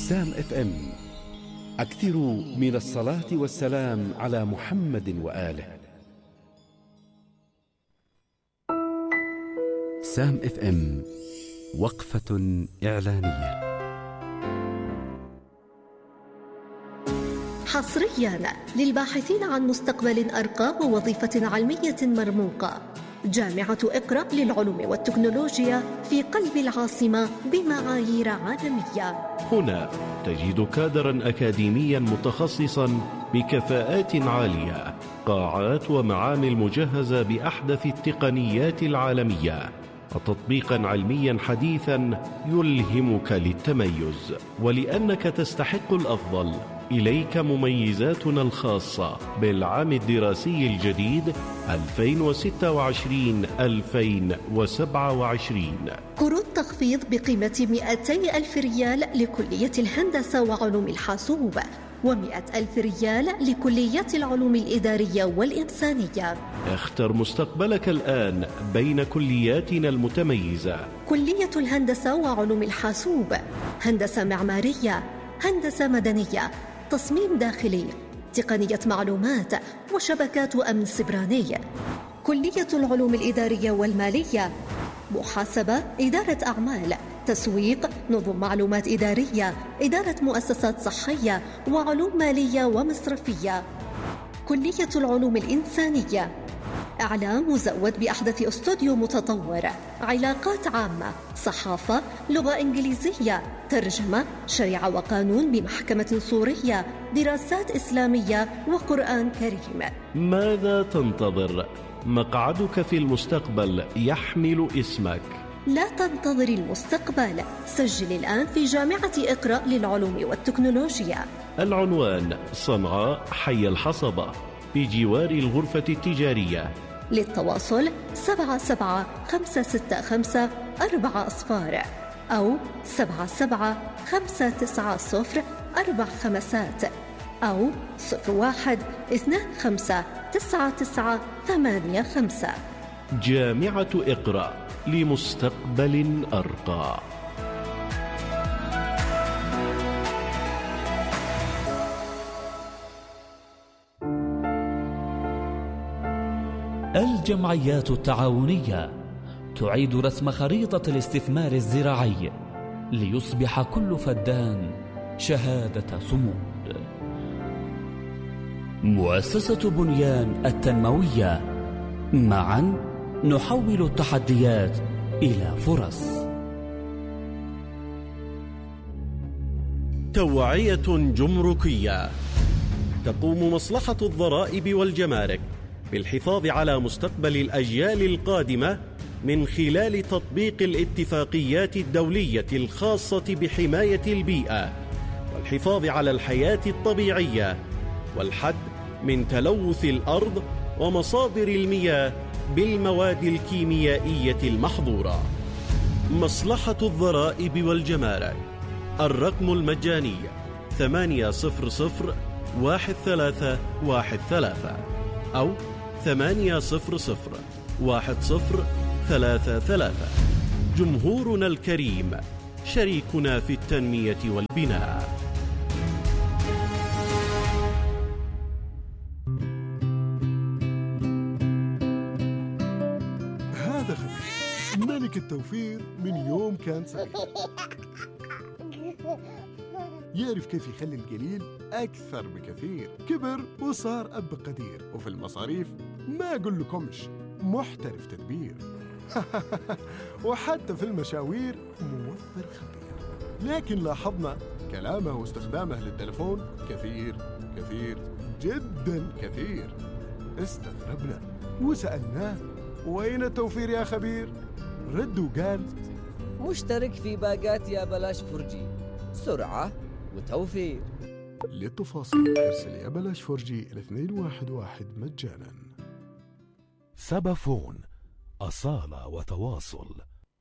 سام اف ام. أكثروا من الصلاة والسلام على محمد وآله. سام اف ام، وقفة إعلانية. حصريا للباحثين عن مستقبل أرقى ووظيفة علمية مرموقة، جامعة اقرأ للعلوم والتكنولوجيا في قلب العاصمة بمعايير عالمية. هنا تجد كادرا أكاديميا متخصصا بكفاءات عالية، قاعات ومعامل مجهزة بأحدث التقنيات العالمية، وتطبيقا علميا حديثا يلهمك للتميز. ولأنك تستحق الأفضل، إليك مميزاتنا الخاصة بالعام الدراسي الجديد 2026-2027. قروض تخفيض بقيمة 200,000 ريال لكلية الهندسة وعلوم الحاسوب، و100,000 ريال لكليات العلوم الإدارية والإنسانية. اختر مستقبلك الآن بين كلياتنا المتميزة: كلية الهندسة وعلوم الحاسوب، هندسة معمارية، هندسة مدنية، تصميم داخلي، تقنية معلومات وشبكات أمن سبراني. كلية العلوم الإدارية والمالية، محاسبة، إدارة أعمال، تسويق، نظم معلومات إدارية، إدارة مؤسسات صحية، وعلوم مالية ومصرفية. كلية العلوم الإنسانية، إعلام مزود بأحدث استوديو متطور، علاقات عامة، صحافة، لغة إنجليزية، ترجمة، شريعة وقانون بمحكمة سورية، دراسات إسلامية وقرآن كريم. ماذا تنتظر؟ مقعدك في المستقبل يحمل اسمك. لا تنتظر المستقبل، سجل الآن في جامعة اقرأ للعلوم والتكنولوجيا. العنوان: صنعاء، حي الحصبة، بجوار الغرفة التجارية. للتواصل 77-565-4 أو 77-590-4 أو 01-25-99-85. جامعة اقرأ لمستقبل أرقى. الجمعيات التعاونية تعيد رسم خريطة الاستثمار الزراعي ليصبح كل فدان شهادة صمود. مؤسسة بنيان التنموية، معا نحول التحديات إلى فرص. توعية جمركية. تقوم مصلحة الضرائب والجمارك بالحفاظ على مستقبل الأجيال القادمة من خلال تطبيق الاتفاقيات الدولية الخاصة بحماية البيئة والحفاظ على الحياة الطبيعية والحد من تلوث الأرض ومصادر المياه بالمواد الكيميائية المحظورة. مصلحة الضرائب والجمارك. الرقم المجاني 800-1313 أو 800-1033. جمهورنا الكريم شريكنا في التنمية والبناء. هذا خبير ملك التوفير من يوم كان صغير، يعرف كيف يخلي القليل أكثر بكثير. كبر وصار أب قدير، وفي المصاريف ما أقول لكمش محترف تدبير. وحتى في المشاوير موفر خبير. لكن لاحظنا كلامه واستخدامه للتلفون كثير كثير جدا كثير. استغربنا وسألناه: وين التوفير يا خبير؟ رد وقال: مشترك في باقات يا بلاش فرجي، سرعة وتوفير. للتفاصيل ارسل يا بلاش فرجي إلى 211 مجانا. سبافون، أصالة وتواصل.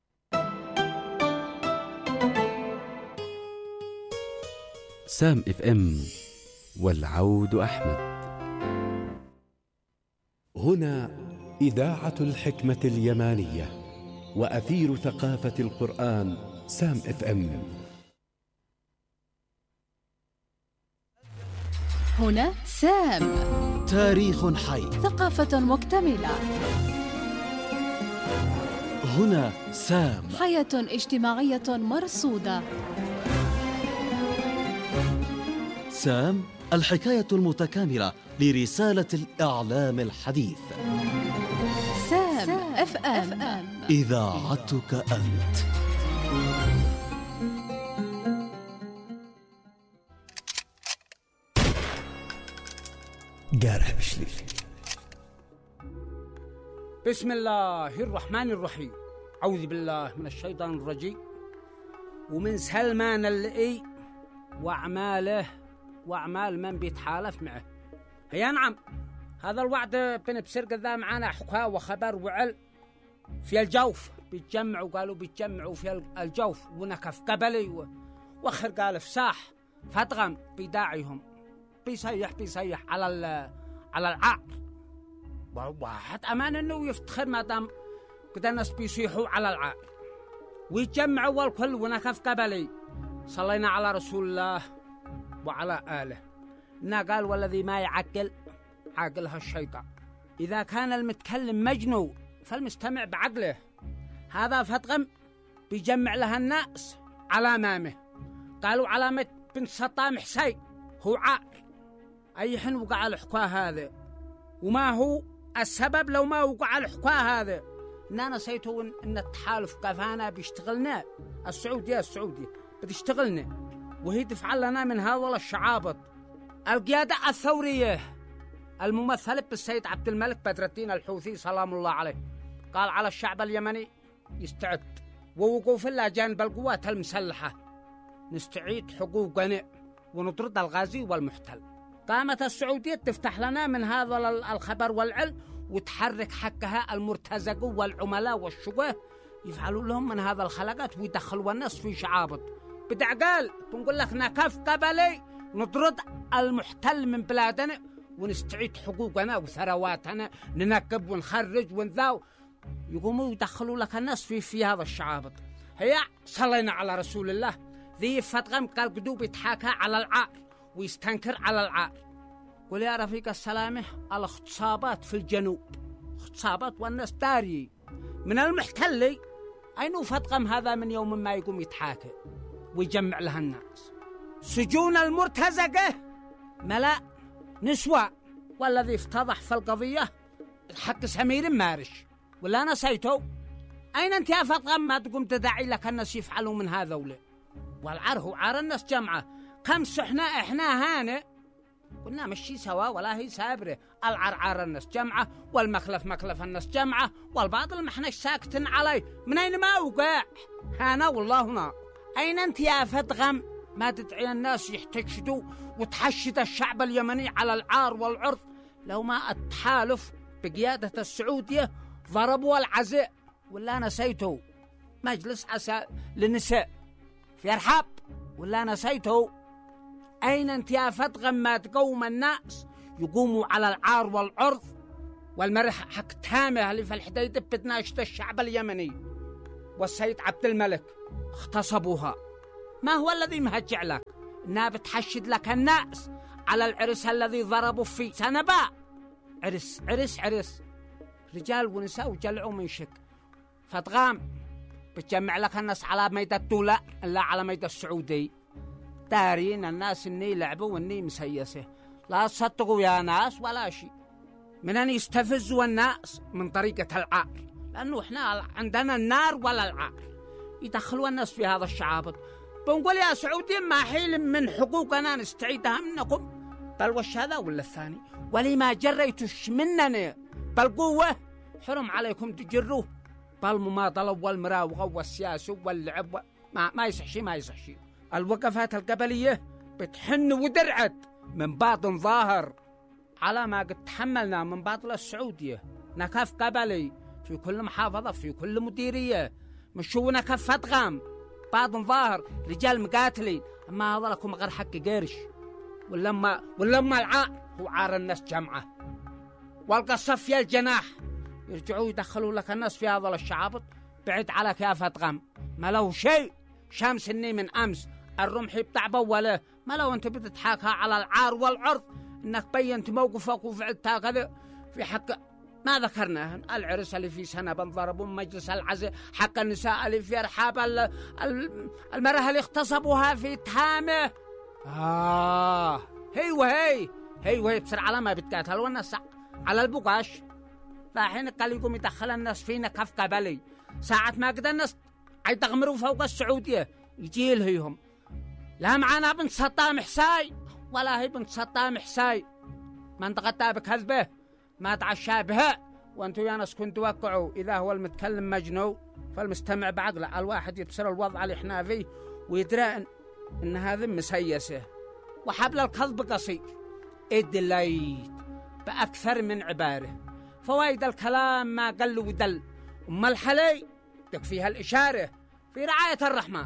سام اف ام، والعود أحمد. هنا إذاعة الحكمة اليمانية وأثير ثقافة القرآن. سام اف ام. هنا سام، تاريخ حي. ثقافة مكتملة. هنا سام، حياة اجتماعية مرصودة. سام، الحكاية المتكاملة لرسالة الإعلام الحديث. سام اف ام، إذاعتك أنت. قارح بشلي. بسم الله الرحمن الرحيم. أعوذ بالله من الشيطان الرجيم ومن سلمان اللئي وأعماله وأعمال من بيتحالف معه. هيا نعم، هذا الوعد بن بسرق ذا معانا حكاية وخبر وعل في الجوف. بيتجمعوا، قالوا بيتجمعوا في الجوف ونكف قبلي وخر قال فساح فتغم بيداعيهم بيصيح على العار. واحد أمان إنه يفتخر ما دام كده الناس بيصيحوا على العار ويتجمعوا والكل ونكف قبلي. صلينا على رسول الله وعلى آله. إنه قال والذي ما يعقل عاقلها الشيطان. إذا كان المتكلم مجنون فالمستمع بعقله. هذا فتغم بيجمع لها الناس على أمامه. قالوا علامة بن سطام حسين هو عار. أي حين وقع الحكاية هذا وما هو السبب لو ما وقع الحكاية هذا؟ إننا نسيتوا إن التحالف كفانا بيشتغلنا. السعودية بتشتغلنا وهي دفع لنا من هذا الشعابط. القيادة الثورية الممثلة بالسيد عبد الملك بدر الدين الحوثي سلام الله عليه قال على الشعب اليمني يستعد ووقوف الله جانب القوات المسلحة نستعيد حقوقنا ونطرد الغازي والمحتل. قامت السعودية تفتح لنا من هذا الخبر والعلم وتحرك حقها المرتزق والعملاء والشقاه يفعلوا لهم من هذا الخلقات ويدخلوا الناس في شعابط بدعقال. تنقول لك نكف قبلي نطرد المحتل من بلادنا ونستعيد حقوقنا وثرواتنا ننقب ونخرج ونذاو. يقوموا يدخلوا لك الناس في هذا الشعابط. هيا صلينا على رسول الله. ذي فتغم قال قدوب يتحاكى على العار ويستنكر على العار. قل يا رفيق السلامة الاغتصابات في الجنوب اغتصابات والناس داري من المحتل. أين فتغم هذا من يوم ما يقوم يتحاكى ويجمع لها الناس. سجون المرتزقة ملأ نسوة. والذي افتضح في القضية حق سمير مارش ولا نسيته. أين أنت يا فتغم ما تقوم تدعي لك الناس يفعلوا من هذا ولا؟ والعار هو عار الناس جمعة. كم سحنا إحنا هانه قلنا مشي سوا ولا هي سابرة. العار عار الناس جمعة والمخلف مخلف الناس جمعة والباطل ما احناش ساكتين عليه. من أين ما وقع هانا والله هنا. أين أنت يا فتغم ما تدعي الناس يحتشدوا وتحشد الشعب اليمني على العار والعرض؟ لو ما التحالف بقيادة السعودية ضربوا العزاء ولا نسيته مجلس عسى للنساء في أرحاب ولا نسيته. أين أنت يا فتغم ما تقوم الناس يقوموا على العار والعرض والمرح حق تامه اللي في الحديدة بتناشد الشعب اليمني والسيد عبد الملك اغتصبوها. ما هو الذي مهجع لك؟ إنها بتحشد لك الناس على العرس الذي ضربوا فيه سنباء. عرس رجال ونساء وجلعوا من شك. فتغام بتجمع لك الناس على ميدان الدولار لا على ميدان السعودي. دارين الناس إني لعبوا وإني مسيسة. لا تصدقوا يا ناس ولا شيء من أن يستفزوا الناس من طريقة العار. لأنه إحنا عندنا النار ولا العار. يدخلوا الناس في هذا الشعابط. بنقول يا سعودي ما حيل من حقوقنا نستعيدها منكم. بل وش هذا ولا الثاني؟ ولما جريتش مننا بالقوة حرم عليكم تجروه بالمماطلة والمراوغة والسياسة واللعب. ما يصح شيء. الوقفات القبلية بتحن ودرعت من باطن ظاهر على ما قد تحملنا من باطل السعودية. نكف قبلي في كل محافظة في كل مديرية مشوا نكف فتغام باطن ظاهر رجال مقاتلين. أما هذا لكم غير حق قرش ولما العار هو عار الناس جمعة والقصف في الجناح. يرجعوا يدخلوا لك الناس في هذا الشعابط. بعد عليك يا فتغم ما له شيء. شمس إني من أمس الرمح بتاع بوله ما لو أنت بتتحاكى على العار والعرض أنك بينت موقفك وفعلت هكذا في حق ما ذكرناه، العرس اللي في سنة بنضرب، مجلس العزاء حق النساء اللي في رحاب المرأة اللي اغتصبوها في تهامه. هي بسرعة على ما بتقاتل والناس على البقاش. فحين قال يقوم يدخل الناس فينا كف قبلي، ساعة ما قد الناس يتغمروا فوق السعودية يجي لهم لا معنا بنت سطام حساي ولا هي بنت سطام حساي، منطقة بكذبه ما تعشى بها. وانتو يا ناس كنتوا توقعوا إذا هو المتكلم مجنون فالمستمع بعقله، الواحد يبصر الوضع اللي احنا فيه ويدرى إن هذا مسيسه وحبل الكذب قصير. ادليت بأكثر من عبارة، فوائد الكلام ما قل ودل، أما الحلي تكفيها الإشارة في رعاية الرحمن.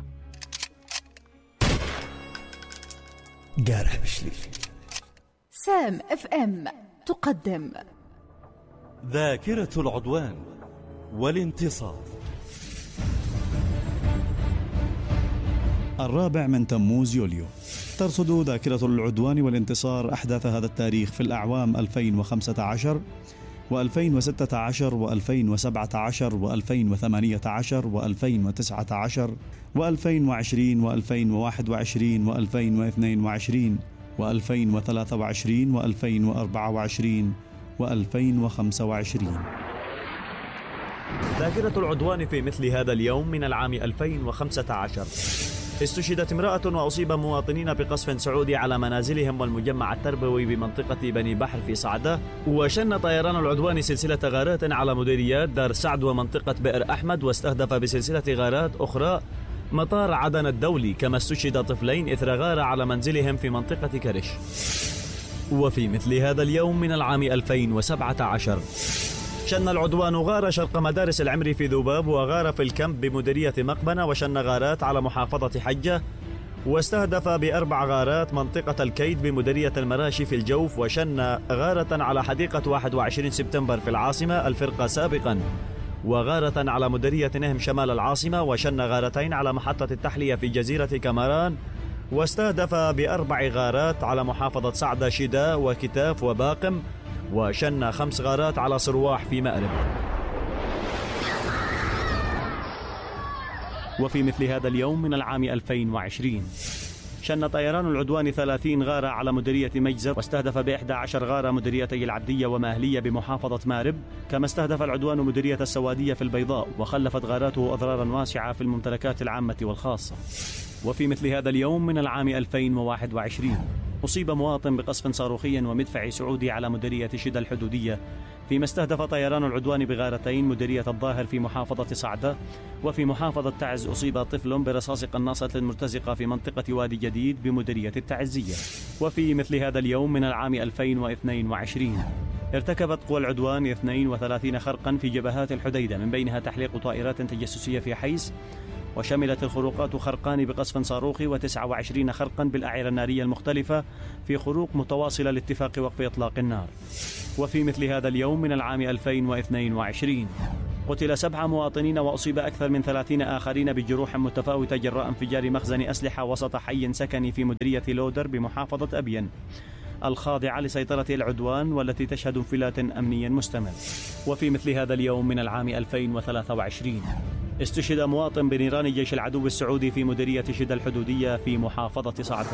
قارح بشلي. سام FM تقدم ذاكرة العدوان والانتصار. 4 من تموز يوليو. ترصد ذاكرة العدوان والانتصار أحداث هذا التاريخ في الأعوام 2015 و2016 و2017 و2018 و2019 و2020 و2021 و2022 و2023 و2024 و2025. ذاكرة العدوان في مثل هذا اليوم من العام 2015 استشهدت امرأة وأصيب مواطنين بقصف سعودي على منازلهم والمجمع التربوي بمنطقة بني بحر في صعدة. وشن طيران العدوان سلسلة غارات على مديريات دار سعد ومنطقة بئر أحمد، واستهدف بسلسلة غارات أخرى مطار عدن الدولي، كما استشهد طفلين إثر غارة على منزلهم في منطقة كرش. وفي مثل هذا اليوم من العام 2017 شن العدوان غارة شرق مدارس العمري في ذوباب، وغارة في الكمب بمديرية مقبنة، وشن غارات على محافظة حجة، واستهدف ب4 غارات منطقة الكيد بمديرية المراشي في الجوف، وشن غارة على حديقة 21 سبتمبر في العاصمة الفرقة سابقا، وغارة على مديرية نهم شمال العاصمة، وشن غارتين على محطة التحلية في جزيرة كامران، واستهدف ب4 غارات على محافظة صعدة شداء وكتاف وباقم، وشن 5 غارات على صرواح في مأرب. وفي مثل هذا اليوم من العام 2020 شن طيران العدوان 30 غارة على مديرية مجزر، واستهدف ب11 غارة مديريتي العبدية وماهلية بمحافظة مارب، كما استهدف العدوان مديرية السوادية في البيضاء، وخلفت غاراته أضرارا واسعة في الممتلكات العامة والخاصة. وفي مثل هذا اليوم من العام 2021 أصيب مواطن بقصف صاروخي ومدفعي سعودي على مديرية شدة الحدودية، فيما استهدف طيران العدوان بغارتين مديرية الظاهر في محافظة صعدة. وفي محافظة تعز أصيب طفل برصاص قناصة مرتزقة في منطقة وادي جديد بمديرية التعزية. وفي مثل هذا اليوم من العام 2022 ارتكبت قوى العدوان 32 خرقا في جبهات الحديدة، من بينها تحليق طائرات تجسسية في حيس، وشملت الخروقات خرقان بقصف صاروخي و29 خرقا بالأعيرة النارية المختلفة في خروق متواصلة لاتفاق وقف إطلاق النار. وفي مثل هذا اليوم من العام 2022 قتل 7 مواطنين وأصيب أكثر من 30 آخرين بجروح متفاوتة جراء انفجار مخزن أسلحة وسط حي سكني في مديرية لودر بمحافظة أبين، الخاضعة لسيطرة العدوان والتي تشهد انفلات أمني مستمر. وفي مثل هذا اليوم من العام 2023 استشهد مواطن بنيران جيش العدو السعودي في مديرية شدة الحدودية في محافظة صعدة.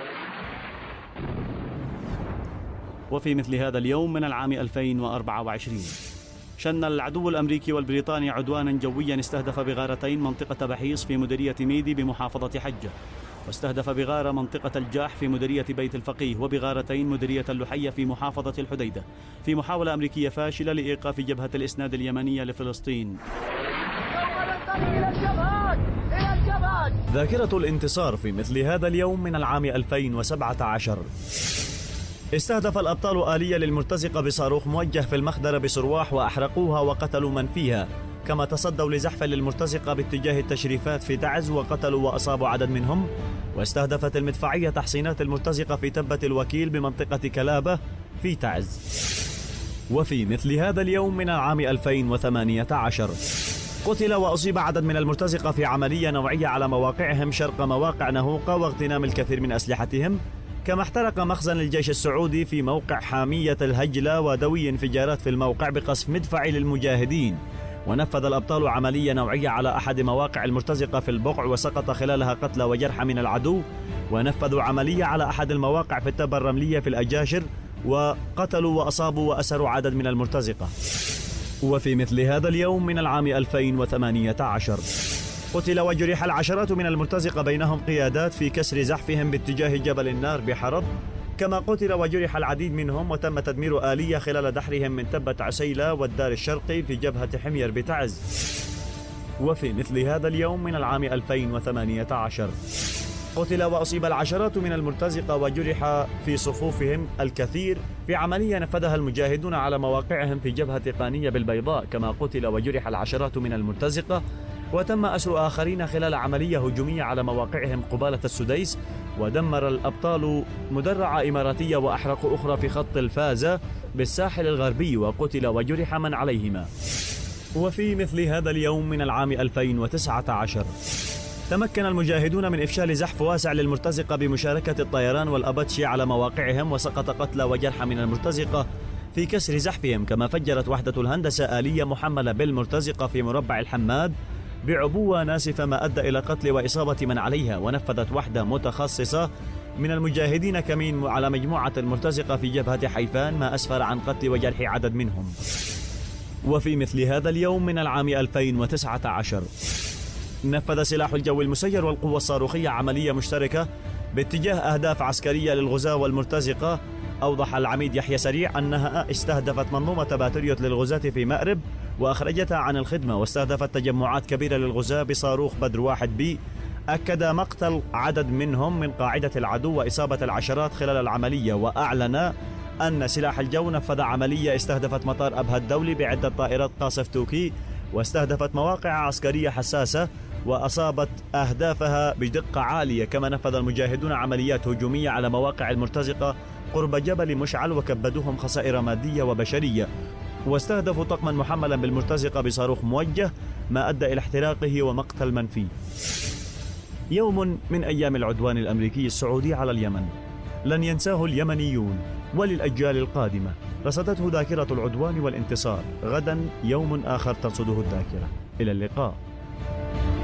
وفي مثل هذا اليوم من العام 2024 شن العدو الأمريكي والبريطاني عدوانا جويا استهدف بغارتين منطقة بحيص في مديرية ميدي بمحافظة حجة، واستهدف بغارة منطقة الجاح في مديرية بيت الفقيه، وبغارتين مديرية اللحية في محافظة الحديدة، في محاولة أمريكية فاشلة لإيقاف جبهة الإسناد اليمنية لفلسطين. ذاكرة الانتصار في مثل هذا اليوم من العام 2017 استهدف الأبطال آلية للمرتزقة بصاروخ موجه في المخدرة بصرواح، وأحرقوها وقتلوا من فيها، كما تصدوا لزحف للمرتزقة باتجاه التشريفات في تعز وقتلوا وأصابوا عدد منهم. واستهدفت المدفعية تحصينات المرتزقة في تبة الوكيل بمنطقة كلابة في تعز. وفي مثل هذا اليوم من العام 2018 قتل وأصيب عدد من المرتزقة في عملية نوعية على مواقعهم شرق مواقع نهوقة، واغتنام الكثير من أسلحتهم، كما احترق مخزن الجيش السعودي في موقع حامية الهجلة ودوي انفجارات في الموقع بقصف مدفعي للمجاهدين. ونفذ الأبطال عملية نوعية على أحد مواقع المرتزقة في البقع وسقط خلالها قتلى وجرحى من العدو. ونفذوا عملية على أحد المواقع في التبة الرملية في الأجاشر وقتلوا وأصابوا وأسروا عدد من المرتزقة. وفي مثل هذا اليوم من العام 2018 قتل وجرح العشرات من المرتزقة بينهم قيادات في كسر زحفهم باتجاه جبل النار بحرب، كما قتل وجرح العديد منهم وتم تدمير آلية خلال دحرهم من تبة عسيلة والدار الشرقي في جبهة حمير بتعز. وفي مثل هذا اليوم من العام 2018 قتل وأصيب العشرات من المرتزقة وجرح في صفوفهم الكثير في عملية نفذها المجاهدون على مواقعهم في جبهة قانية بالبيضاء، كما قتل وجرح العشرات من المرتزقة وتم أسر آخرين خلال عملية هجومية على مواقعهم قبالة السديس. ودمر الأبطال مدرعة إماراتية وأحرقوا أخرى في خط الفازة بالساحل الغربي وقتل وجرح من عليهما. وفي مثل هذا اليوم من العام 2019 تمكن المجاهدون من إفشال زحف واسع للمرتزقة بمشاركة الطيران والأباتشي على مواقعهم، وسقط قتلى وجرحى من المرتزقة في كسر زحفهم. كما فجرت وحدة الهندسة آلية محملة بالمرتزقة في مربع الحماد بعبوة ناسفة ما أدى إلى قتل وإصابة من عليها. ونفذت وحدة متخصصة من المجاهدين كمين على مجموعة المرتزقة في جبهة حيفان ما أسفر عن قتل وجرح عدد منهم. وفي مثل هذا اليوم من العام 2019 نفذ سلاح الجو المسير والقوة الصاروخية عملية مشتركة باتجاه أهداف عسكرية للغزاة والمرتزقة. أوضح العميد يحيى سريع أنها استهدفت منظومة باتريوت للغزاة في مأرب وأخرجتها عن الخدمة، واستهدفت تجمعات كبيرة للغزاة بصاروخ بدر 1B. أكد مقتل عدد منهم من قاعدة العدو وإصابة العشرات خلال العملية. وأعلن أن سلاح الجو نفذ عملية استهدفت مطار أبها الدولي بعدة طائرات قاصف توكي، واستهدفت مواقع عسكرية حساسة وأصابت أهدافها بدقة عالية. كما نفذ المجاهدون عمليات هجومية على مواقع المرتزقة قرب جبل مشعل وكبدوهم خسائر مادية وبشرية، واستهدفوا طقما محملا بالمرتزقة بصاروخ موجه ما أدى إلى احتراقه ومقتل من فيه. يوم من أيام العدوان الأمريكي السعودي على اليمن لن ينساه اليمنيون وللأجيال القادمة. رصدته ذاكرة العدوان والانتصار. غدا يوم آخر ترصده الذاكرة. إلى اللقاء.